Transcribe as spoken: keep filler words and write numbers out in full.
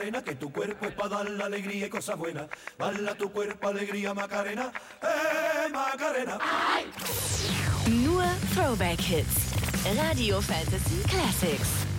Que tu cuerpo es para dar la alegría y cosas buenas. Dale a tu cuerpo alegría, Macarena. Eh, Macarena. Nur Throwback-Hits. Radio Fantasy Classics.